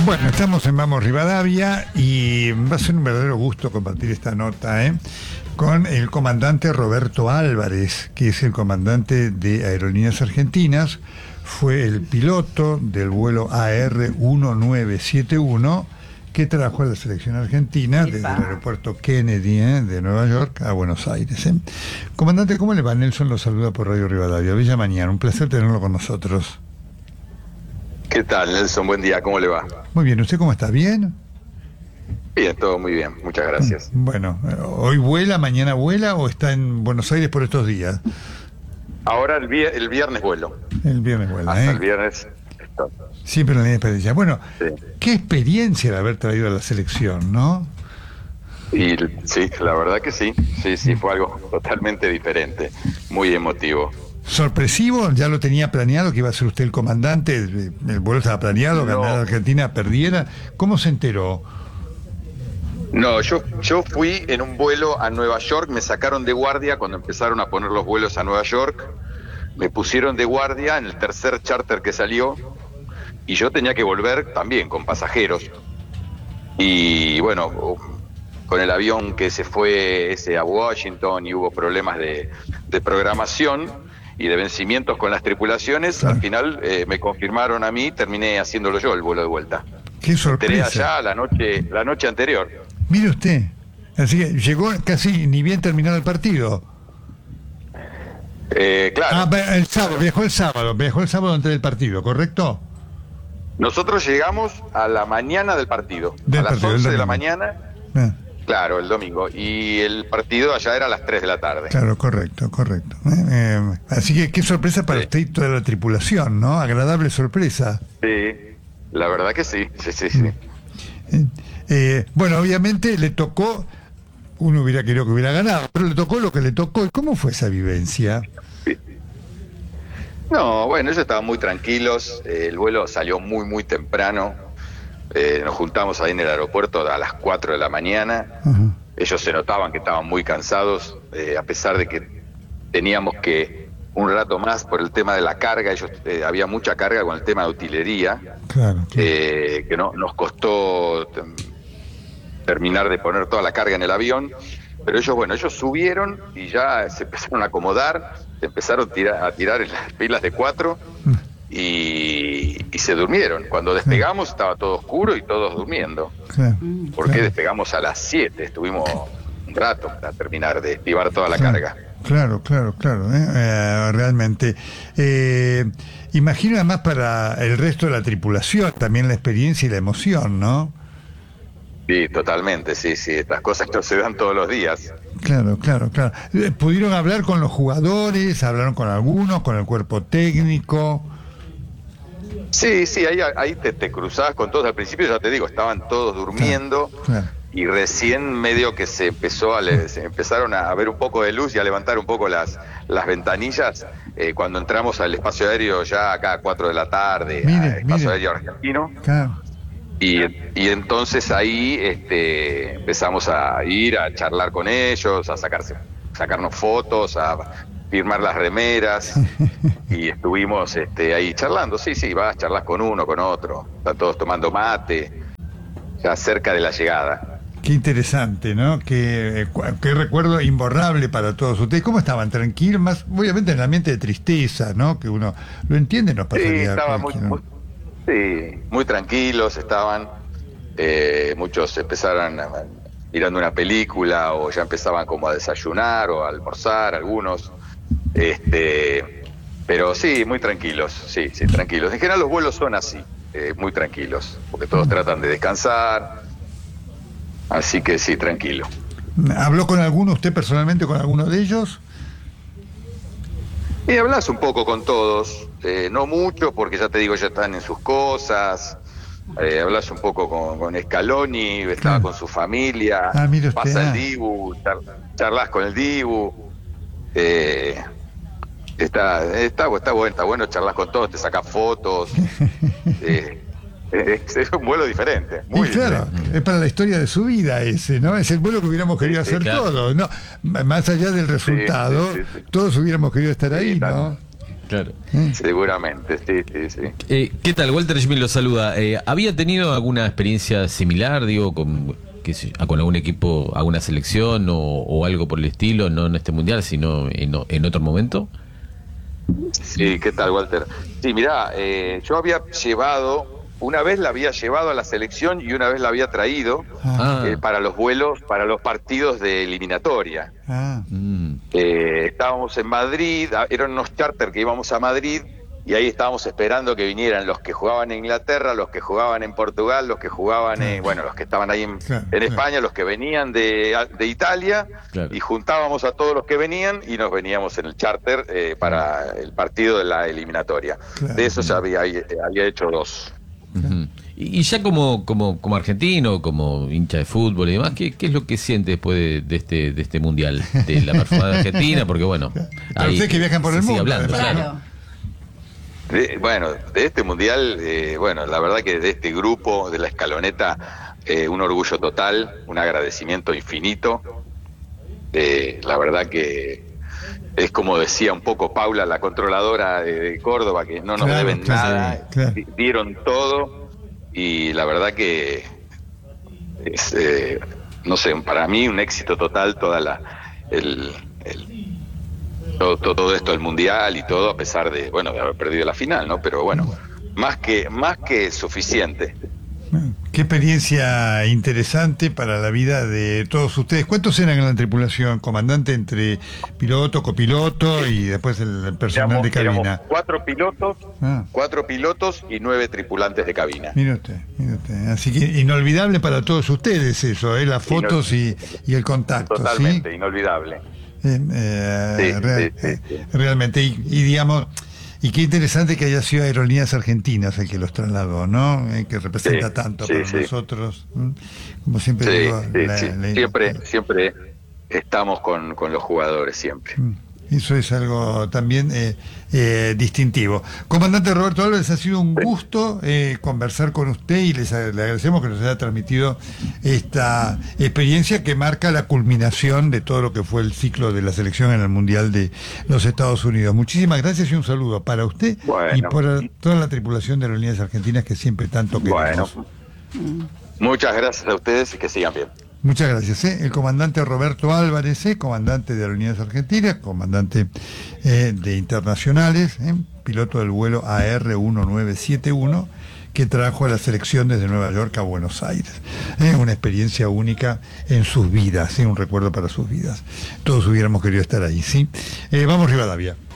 Bueno, estamos en Vamos Rivadavia y va a ser un verdadero gusto compartir esta nota con el comandante Roberto Álvarez, que es el comandante de Aerolíneas Argentinas, fue el piloto del vuelo AR1971 que trajo a la selección argentina desde el aeropuerto Kennedy de Nueva York a Buenos Aires. Comandante, ¿cómo le va? Nelson lo saluda por Radio Rivadavia. Bella mañana, un placer tenerlo con nosotros. ¿Qué tal, Nelson? Buen día, ¿cómo le va? Muy bien, ¿usted cómo está? ¿Bien? Bien, todo muy bien, muchas gracias. Bueno, ¿hoy vuela, mañana vuela o está en Buenos Aires por estos días? Ahora el viernes vuelo. El viernes vuela, Hasta el viernes. Siempre en la experiencia. Bueno, sí. Qué experiencia el haber traído a la selección, ¿no? Y sí, la verdad que sí, fue algo totalmente diferente, muy emotivo. ¿Sorpresivo? ¿Ya lo tenía planeado que iba a ser usted el comandante? ¿El vuelo estaba planeado? No. ¿Ganar Argentina perdiera? ¿Cómo se enteró? No, yo fui en un vuelo a Nueva York, me sacaron de guardia cuando empezaron a poner los vuelos a Nueva York, me pusieron de guardia en el tercer charter que salió y yo tenía que volver también con pasajeros. Y bueno, con el avión que se fue a Washington y hubo problemas de programación y de vencimientos con las tripulaciones, claro. Al final me confirmaron a mí, terminé haciéndolo yo el vuelo de vuelta. ¡Qué sorpresa! Entré allá la noche anterior. Mire usted, así que llegó casi ni bien terminado el partido. Claro. Viajó el sábado antes del partido, ¿correcto? Nosotros llegamos a la mañana del partido, a las 11 de la mañana. Claro, el domingo. Y el partido allá era a las 3 de la tarde. Claro, correcto. Así que qué sorpresa para usted y toda la tripulación, ¿no? Agradable sorpresa. Sí, la verdad que sí. Bueno, obviamente le tocó, uno hubiera querido que hubiera ganado, pero le tocó lo que le tocó. ¿Y cómo fue esa vivencia? Sí. No, bueno, ellos estaban muy tranquilos, el vuelo salió muy temprano. Nos juntamos ahí en el aeropuerto a las 4 de la mañana. Uh-huh. Ellos se notaban que estaban muy cansados, a pesar de que teníamos que un rato más por el tema de la carga. Ellos había mucha carga con el tema de utilería, claro. Que no nos costó terminar de poner toda la carga en el avión. Pero ellos subieron y ya se empezaron a acomodar, se empezaron a tirar en las filas de 4. Y se durmieron. Cuando despegamos estaba todo oscuro y todos durmiendo. Claro, porque despegamos a las 7, estuvimos un rato para terminar de activar toda la carga. Claro, realmente. Imagino además para el resto de la tripulación también la experiencia y la emoción, ¿no? Sí, totalmente, sí, estas cosas no se dan todos los días. Claro. ¿Pudieron hablar con los jugadores? ¿Hablaron con algunos, con el cuerpo técnico? Sí, ahí te cruzabas con todos. Al principio, ya te digo, estaban todos durmiendo. Claro. Y recién medio que se empezaron a ver un poco de luz y a levantar un poco las ventanillas cuando entramos al espacio aéreo ya acá a 4 de la tarde, espacio aéreo argentino. Claro. Y entonces ahí empezamos a ir a charlar con ellos, a sacarnos fotos, a firmar las remeras y estuvimos ahí charlando. Vas a charlar con uno, con otro, están todos tomando mate, ya cerca de la llegada. Qué interesante, ¿no? Qué recuerdo imborrable para todos ustedes. ¿Cómo estaban? ¿Tranquilos? Más, obviamente en el ambiente de tristeza, ¿no? Que uno lo entiende, nos pasaría. Sí, estaban muy tranquilos, estaban. Muchos empezaron mirando una película o ya empezaban como a desayunar o a almorzar, algunos. Pero sí, muy tranquilos, sí, tranquilos. En general los vuelos son así, muy tranquilos, porque todos tratan de descansar. Así que sí, tranquilo. ¿Habló con alguno, usted personalmente, con alguno de ellos? Y hablas un poco con todos, no mucho, porque ya te digo, ya están en sus cosas. Hablas un poco con Scaloni, estaba con su familia. Mire usted, pasa el Dibu, charlas con el Dibu. Está bueno charlas con todos, te sacas fotos. Es un vuelo diferente, muy claro, diferente. es para la historia de su vida ese, ¿no? Es el vuelo que hubiéramos querido hacer todos, ¿no? Más allá del resultado, todos hubiéramos querido estar ahí, ¿no? Claro. Seguramente, sí. ¿Qué tal? Walter Schmidt lo saluda. ¿Había tenido alguna experiencia similar, digo, con, con algún equipo, alguna selección o algo por el estilo, no en este mundial, sino en otro momento? Sí, ¿qué tal, Walter? Sí, mirá, yo había una vez la había llevado a la selección y una vez la había traído para los vuelos, para los partidos de eliminatoria. Estábamos en Madrid, eran unos charter que íbamos a Madrid y ahí estábamos esperando que vinieran los que jugaban en Inglaterra, los que jugaban en Portugal, los que jugaban los que estaban ahí en España, los que venían de Italia, y juntábamos a todos los que venían y nos veníamos en el charter para el partido de la eliminatoria. De eso ya había hecho 2. Y ya como argentino, como hincha de fútbol y demás, ¿qué es lo que siente después de este mundial? De la performance argentina, porque bueno, ahí ustedes que viajan por el mundo, hablando, claro. De este mundial, la verdad que de este grupo, de la escaloneta, un orgullo total, un agradecimiento infinito. La verdad que es como decía un poco Paula, la controladora de Córdoba, que no nos deben nada, dieron todo, y la verdad que es, no sé, para mí un éxito total todo esto del mundial y todo, a pesar de haber perdido la final, ¿no? Pero más que suficiente. Qué experiencia interesante para la vida de todos ustedes. ¿Cuántos eran en la tripulación, comandante, entre piloto, copiloto y después el personal de cabina? 4 pilotos y 9 tripulantes de cabina. Mire usted. Así que inolvidable para todos ustedes eso, las fotos y el contacto. Totalmente, ¿sí? Inolvidable. Realmente, y digamos, y qué interesante que haya sido Aerolíneas Argentinas el que los trasladó, ¿no? Que representa tanto para nosotros, como siempre digo. Siempre estamos con los jugadores, siempre. Eso es algo también distintivo. Comandante Roberto Álvarez, ha sido un gusto conversar con usted y le agradecemos que nos haya transmitido esta experiencia que marca la culminación de todo lo que fue el ciclo de la selección en el Mundial de los Estados Unidos. Muchísimas gracias y un saludo para usted y para toda la tripulación de Aerolíneas Argentinas que siempre tanto queremos. Muchas gracias a ustedes y que sigan bien. Muchas gracias. El comandante Roberto Álvarez, comandante de Aerolíneas Argentinas, comandante de internacionales, piloto del vuelo AR1971, que trajo a la selección desde Nueva York a Buenos Aires. Una experiencia única en sus vidas, un recuerdo para sus vidas. Todos hubiéramos querido estar ahí, ¿sí? Vamos Rivadavia.